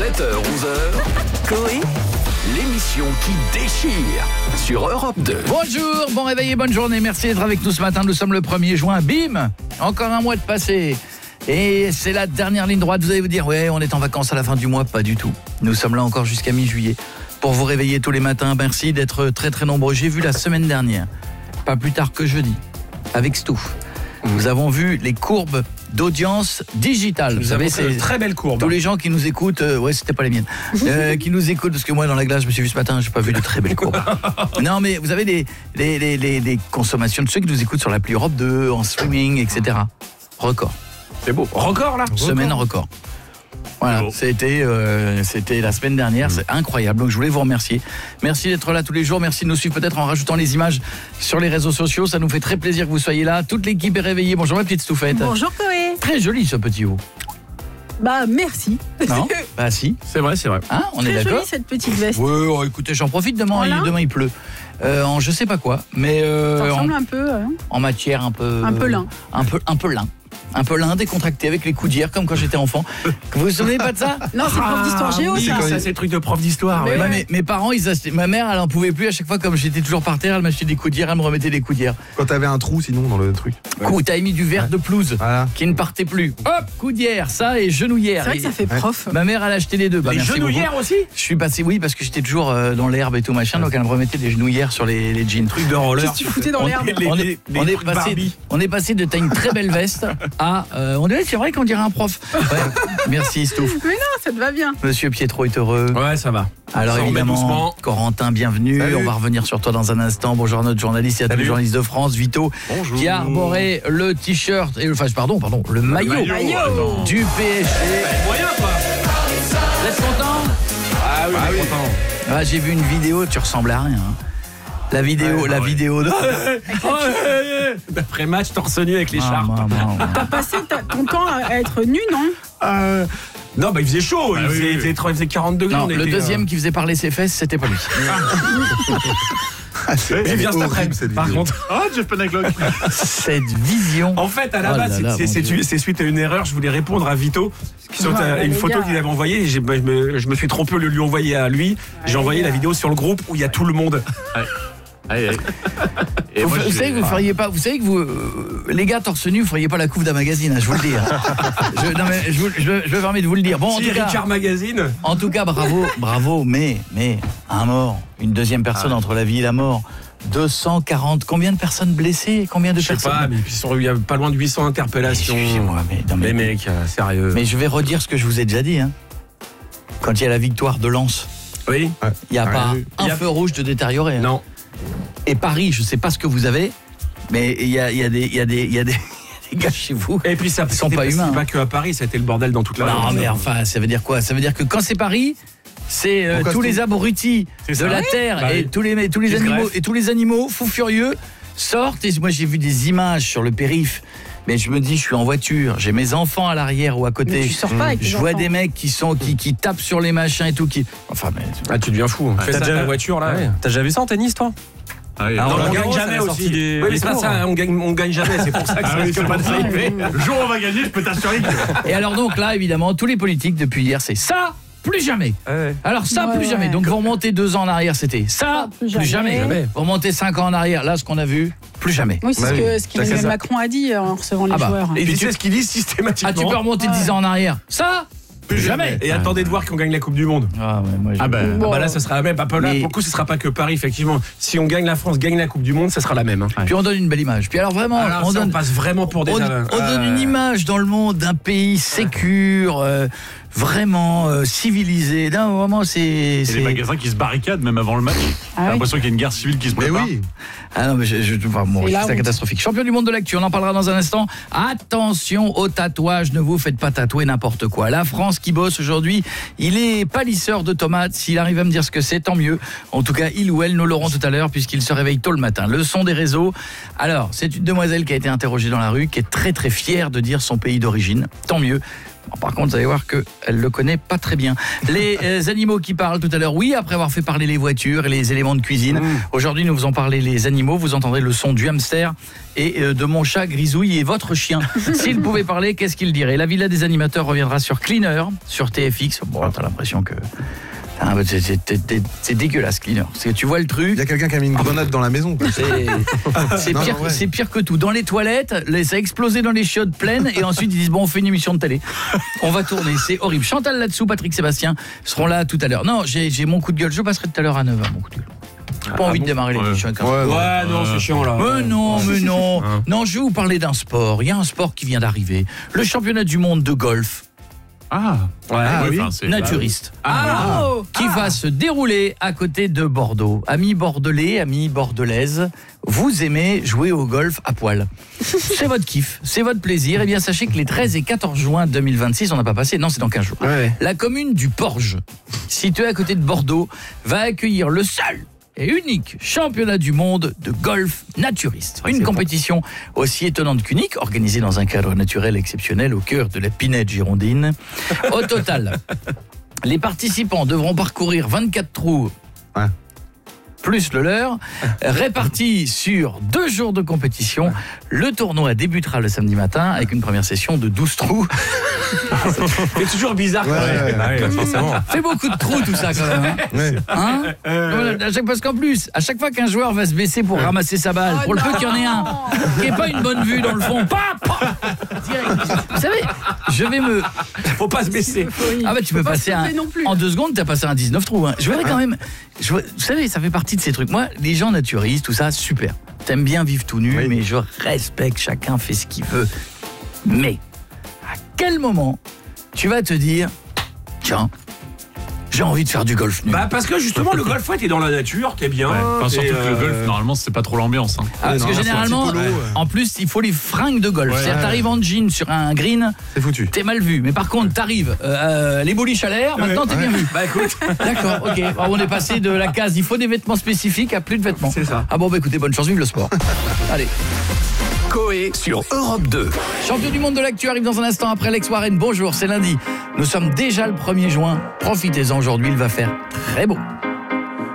7h-11h, Coé, l'émission qui déchire sur Europe 2. Bonjour, bon réveil et bonne journée. Merci d'être avec nous ce matin. Nous sommes le 1er juin. Bim, encore un mois de passé. Et c'est la dernière ligne droite. Vous allez vous dire, ouais, on est en vacances à la fin du mois. Pas du tout. Nous sommes là encore jusqu'à mi-juillet. Pour vous réveiller tous les matins, merci d'être très très nombreux. J'ai vu la semaine dernière, pas plus tard que jeudi, avec Stouff. Nous avons vu les courbes d'audience digitale. Vous savez, c'est une très belle courbe. tous les gens qui nous écoutent, ouais, c'était pas les miennes, qui nous écoutent, parce que moi dans la glace, je me suis vu ce matin, j'ai pas vu de très belles courbes. Non, mais vous avez les consommations de ceux qui nous écoutent sur l'appli Europe 2, en streaming, etc. Record. C'est beau. Record là. Semaine record. Voilà, c'était la semaine dernière, c'est incroyable. Donc je voulais vous remercier. Merci d'être là tous les jours, merci de nous suivre peut-être en rajoutant les images sur les réseaux sociaux, ça nous fait très plaisir que vous soyez là. Toute l'équipe est réveillée. Bonjour ma petite Stouffette. bonjour Coé. Très joli ce petit haut. Bah merci. Non Bah si. C'est vrai, c'est vrai. Hein, on Très est jolie d'accord. cette petite veste. Oui, oh, écoutez, j'en profite demain, Voilà. demain il pleut. En je sais pas quoi, mais Ça ressemble un peu. en matière un peu lin. un peu lin. Un peu lin décontracté avec les coups d'hier comme quand j'étais enfant. Vous vous souvenez pas de ça? Non, c'est prof d'histoire géo oui, ça. ça c'est le truc de prof d'histoire. Mais ouais. ouais. Mes parents, ma mère, elle en pouvait plus à chaque fois, comme j'étais toujours par terre, elle m'achetait des coups d'hier, elle me remettait des coups d'hier. Quand t'avais un trou sinon dans le truc. Coup, t'avais mis du verre de pelouse Voilà. qui ne partait plus. Hop, coup d'hier, ça et genouillère. C'est vrai que ça fait prof. Ma mère, elle a acheté les deux. Bah, Les merci genouillères beaucoup. aussi. Je suis passé, oui, parce que j'étais toujours dans l'herbe et tout machin, donc elle me remettait des genouillères sur les jeans. Truc de roller. Qu'est-ce que tu foutais dans l'herbe? On est passé de t'as une très belle veste à c'est vrai qu'on dirait un prof. Ouais. Merci Stouff. Mais non, ça te va bien. Monsieur Pietro est heureux. Ouais, ça va. Alors Ça remet évidemment, doucement. Corentin, bienvenue. Salut. On va revenir sur toi dans un instant. Bonjour à notre journaliste et à tous les Salut. journalistes de France, Vito, Bonjour. qui a arboré le t-shirt, pardon, le maillot Maillot. du PSG. Moyen quoi. Vous êtes content? Ah oui, content. Ah, j'ai vu une vidéo, tu ressembles à rien. Hein. La vidéo de... D'après match, torse nu avec les charpes. T'as passé ton temps à être nu, non? Non, bah il faisait chaud. Il faisait 40 degrés. Non, on le était, deuxième qui faisait parler ses fesses, c'était pas lui. Il vient cet après. Par contre. Ah, Jeff Penaglock. Cette vision. En fait, à la Oh là base, là, c'est mon Dieu. suite à une erreur. Je voulais répondre à Vito sur une les photo gars. qu'il avait envoyée. Et je me suis trompé de lui envoyer à lui. J'ai envoyé la vidéo sur le groupe où il y a tout le monde. Et vous savez que vous feriez pas, vous savez que vous les gars torse nu, vous feriez pas la couve d'un magazine, hein, je vous le dis. Hein. Je me permets de vous le dire. Bon, Si Ricard Magazine. en tout cas, bravo, mais un mort, une deuxième personne entre la vie et la mort. 240, combien de personnes blessées, combien de Je sais personnes? pas, mais il y a pas loin de 800 interpellations. Excusez-moi, Les mecs, sérieux. mais je vais redire ce que je vous ai déjà dit. Hein. Quand il y a la victoire de Lens, Oui. il n'y a pas Il y un a- feu rouge de détérioré. Hein. Non. Et Paris, je sais pas ce que vous avez, mais il y a des gars chez vous. Et puis ça Ils sont pas humains, Pas hein. que à Paris, ça a été le bordel dans toute la Non, France. mais enfin, ça veut dire quoi? Ça veut dire que quand c'est Paris, c'est Pourquoi tous c'est- les abrutis C'est de ça. la terre Bah et oui. tous les Qui se animaux greffent. et tous les animaux fous furieux sortent. Et moi, j'ai vu des images sur le périph'. Mais je me dis, je suis en voiture, j'ai mes enfants à l'arrière ou à côté. Mais tu sors pas avec tes Je vois enfants. des mecs qui tapent sur les machins et tout. Enfin, mais Ah, tu deviens fou. Fais ça dans la voiture là. T'as déjà vu ça en tennis, toi? Non, Alors, on Roland gagne Garros, jamais ça a aussi. sorti des Oui, mais c'est pas cours. ça, on gagne jamais, c'est pour ça que ça risque pas de s'arriver. Le jour où on va gagner, je peux t'assurer que... Et alors donc là, évidemment, tous les politiques depuis hier, c'est ça, plus jamais. Alors ça, Ouais, plus jamais. ouais. Donc vous remontez 2 ans en arrière, c'était ça, plus plus jamais. jamais. Vous remontez 5 ans en arrière, là, ce qu'on a vu, plus jamais. Oui, c'est Bah ce qu'Emmanuel ça. Macron a dit en recevant les Ah bah. joueurs. Et tu sais ce qu'ils disent systématiquement. Ah, tu peux remonter 10 ans en arrière. Ça, plus jamais. Et attendez de voir qu'on gagne la Coupe du Monde. Ah, ouais, moi, j'ai- Bon. Bah là, ça sera la même. Là, Mais- pour le coup, ce sera pas que Paris, effectivement. Si on gagne la France, gagne la Coupe du Monde, ça sera la même. Hein. Puis on donne une belle image. Puis alors vraiment, Alors, on passe vraiment pour des on donne une image dans le monde d'un pays sécure, vraiment civilisé. Non, vraiment, c'est... Les magasins qui se barricadent même avant le match. Ah J'ai oui. l'impression qu'il y a une guerre civile qui se Mais prépare. oui. Ah non, mais C'est la c'est honte. catastrophique. Champion du monde de l'actu, on en parlera dans un instant. Attention au tatouage, ne vous faites pas tatouer n'importe quoi. La France qui bosse aujourd'hui, il est palisseur de tomates. S'il arrive à me dire ce que c'est, tant mieux. En tout cas, il ou elle, nous l'aurons tout à l'heure puisqu'il se réveille tôt le matin. Le son des réseaux. Alors, c'est une demoiselle qui a été interrogée dans la rue, qui est très très fière de dire son pays d'origine. Tant mieux. Bon, par contre, vous allez voir qu'elle le connaît pas très bien. Les animaux qui parlent tout à l'heure, oui, après avoir fait parler les voitures et les éléments de cuisine. Aujourd'hui, nous faisons parler les animaux. Vous entendrez le son du hamster et de mon chat Grisouille et votre chien. S'il pouvait parler, qu'est-ce qu'il dirait? La Villa des animateurs reviendra sur Cleaner, sur TFX. Bon, t'as l'impression que... c'est dégueulasse, Cleaner. Parce que tu vois le truc. Il y a quelqu'un qui a mis une grenade dans la maison. quoi. C'est pire que tout. Dans les toilettes, ça a explosé dans les chiottes pleines et ensuite ils disent bon, on fait une émission de télé. On va tourner, c'est horrible. Chantal là-dessous, Patrick Sébastien seront là tout à l'heure. Non, j'ai mon coup de gueule. Je passerai tout à l'heure à 9h, mon coup de gueule. J'ai pas envie de démarrer l'émission avec un Ouais, non, c'est chiant là. Mais non. Non, je vais vous parler d'un sport. Il y a un sport qui vient d'arriver. Le championnat du monde de golf. Oui. Naturiste. Qui va se dérouler à côté de Bordeaux. Amis bordelais, amis bordelaises, vous aimez jouer au golf à poil. C'est votre kiff, c'est votre plaisir. Eh bien, sachez que les 13 et 14 juin 2026, on n'a pas passé, non, c'est dans 15 jours. La commune du Porge, située à côté de Bordeaux, va accueillir le seul et unique championnat du monde de golf naturiste. Une compétition aussi étonnante qu'unique, organisée dans un cadre naturel exceptionnel au cœur de la Pinède girondine. Au total, les participants devront parcourir 24 trous plus le leur, répartis sur 2 jours de compétition. Le tournoi débutera le samedi matin avec une première session de 12 trous. C'est toujours bizarre quand même. Forcément. Fait beaucoup de trous tout ça quand même. Hein parce qu'en plus, à chaque fois qu'un joueur va se baisser pour ramasser sa balle, pour le peu qu'il y en ait un qui n'ait pas une bonne vue dans le fond, direct. Vous savez, je vais me... Faut pas se baisser. Ah bah tu peux passer en 2 secondes, t'as passé un 19 trous. Je voudrais quand même... Vous savez, ça fait partie de ces trucs. Moi, les gens naturistes, tout ça, super. T'aimes bien vivre tout nu, mais je respecte, chacun fait ce qu'il veut. Mais, à quel moment tu vas te dire, tiens, j'ai envie de faire du golf nu? Bah parce que justement le golf, t'es dans la nature, t'es bien. Enfin, surtout que le golf, normalement, c'est pas trop l'ambiance. Parce que généralement, en plus, il faut les fringues de golf. C'est-à-dire, t'arrives en jean sur un green, c'est foutu. T'es mal vu. Mais par contre, t'arrives les boliches à l'air, maintenant t'es bien vu. Bah écoute. D'accord, ok. Alors, on est passé de la case, il faut des vêtements spécifiques à plus de vêtements. C'est ça. Ah bon, bah écoutez, bonne chance, vive le sport. Allez. Coé sur Europe 2. Champion du monde de l'actu arrive dans un instant après Lex Warren. Bonjour, c'est lundi. Nous sommes déjà le 1er juin. Profitez-en aujourd'hui, il va faire très beau.